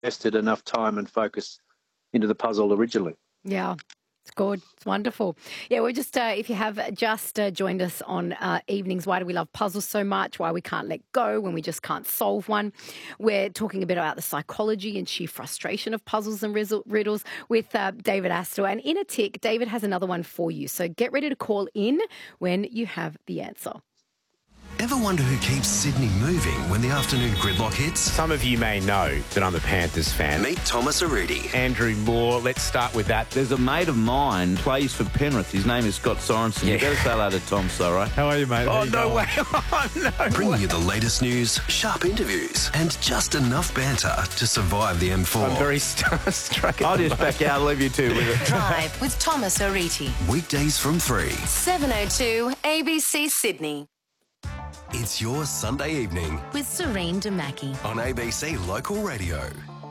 invested enough time and focus into the puzzle originally. Yeah. It's good. It's wonderful. Yeah, we're just, if you have just joined us on evenings, why do we love puzzles so much? Why we can't let go when we just can't solve one. We're talking a bit about the psychology and sheer frustration of puzzles and riddles with David Astor. And in a tick, David has another one for you. So get ready to call in when you have the answer. Ever wonder who keeps Sydney moving when the afternoon gridlock hits? Some of you may know that I'm a Panthers fan. Meet Thomas Aridi. Andrew Moore, let's start with that. There's a mate of mine, plays for Penrith. His name is Scott Sorensen. Yeah. You better say hello to Tom, Sorrow. How are you, mate? Oh, no way. Oh, no Bringing you the latest news, sharp interviews, and just enough banter to survive the M4. I'm very starstruck. I'll just back out. I'll leave you two with it. Drive with Thomas Ariti. Weekdays from 3. 7:02 ABC Sydney. It's your Sunday evening With Serene Damaki. on ABC Local Radio.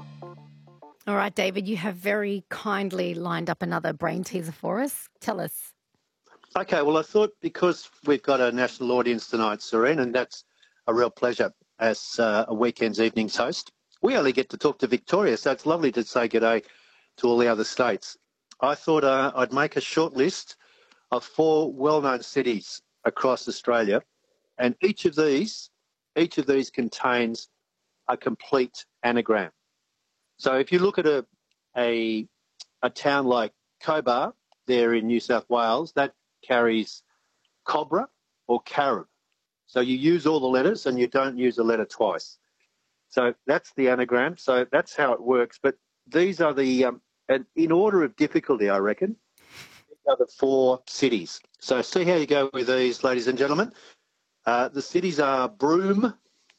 All right, David, you have very kindly lined up another brain teaser for us. Tell us. Okay, well, I thought because we've got a national audience tonight, Serene, and that's a real pleasure as a weekend's evenings host. We only get to talk to Victoria, so it's lovely to say g'day to all the other states. I thought I'd make a short list of 4 well-known cities across Australia, and each of these contains a complete anagram. So if you look at a town like Cobar, there in New South Wales, that carries Cobra or Carib. So you use all the letters and you don't use a letter twice. So that's the anagram. So that's how it works. But these are the, and in order of difficulty, I reckon, these are the 4 cities. So see how you go with these, ladies and gentlemen. The cities are Broome,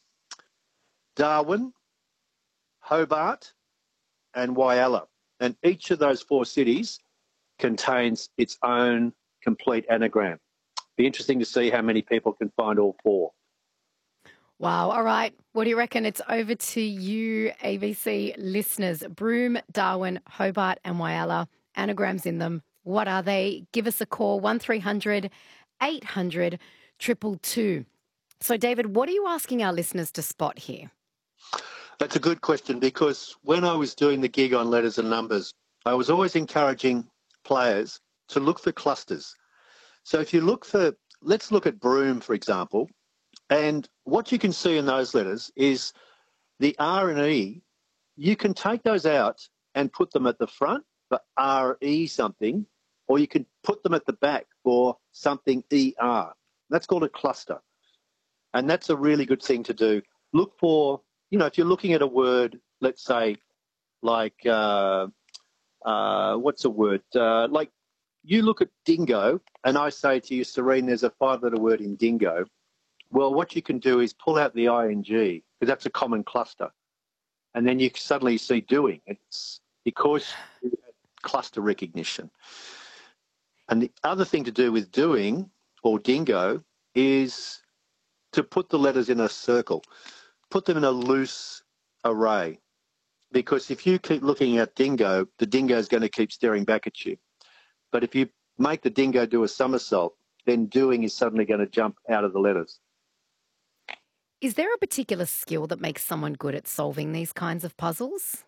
Darwin, Hobart, and Whyalla. And each of those 4 cities contains its own complete anagram. Be interesting to see how many people can find all 4. Wow. All right. What do you reckon? It's over to you, ABC listeners. Broome, Darwin, Hobart, and Whyalla. Anagrams in them. What are they? Give us a call, 1300 800 222. So, David, what are you asking our listeners to spot here? That's a good question, because when I was doing the gig on letters and numbers, I was always encouraging players to look for clusters. So if you let's look at Broome, for example, and what you can see in those letters is the R and E. You can take those out and put them at the front for RE something, or you can put them at the back for something ER. That's called a cluster. And that's a really good thing to do. Look for, if you're looking at a word, let's say, like, what's a word? Like, you look at dingo, and I say to you, Serene, there's a 5-letter word in dingo. Well, what you can do is pull out the ING, because that's a common cluster. And then you suddenly see doing. It's because you have cluster recognition. And the other thing to do with doing, or dingo, is to put the letters in a circle. Put them in a loose array. Because if you keep looking at dingo, the dingo is going to keep staring back at you. But if you make the dingo do a somersault, then doing is suddenly going to jump out of the letters. Is there a particular skill that makes someone good at solving these kinds of puzzles?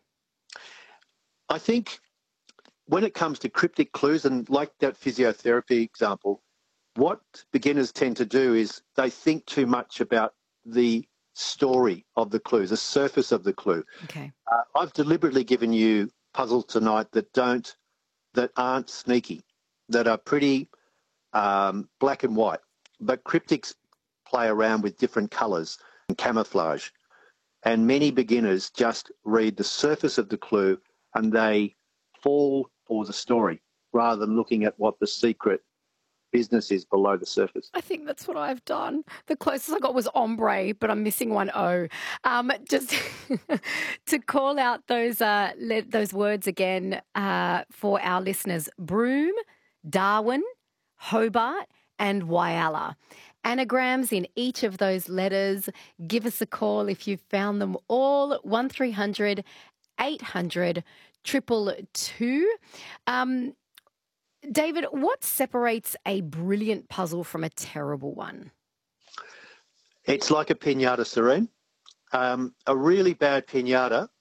I think when it comes to cryptic clues, and like that physiotherapy example, what beginners tend to do is they think too much about the story of the clue, the surface of the clue. Okay. I've deliberately given you puzzles tonight that aren't sneaky, that are pretty black and white. But cryptics play around with different colours and camouflage. And many beginners just read the surface of the clue and they fall for the story rather than looking at what the secret business is below the surface. I think that's what I've done. The closest I got was ombre, but I'm missing one O. Just to call out those words again for our listeners: Broome, Darwin, Hobart, and Whyalla. Anagrams in each of those letters. Give us a call if you've found them all. 1300 800 222. David, what separates a brilliant puzzle from a terrible one? It's like a piñata, Serene. A really bad piñata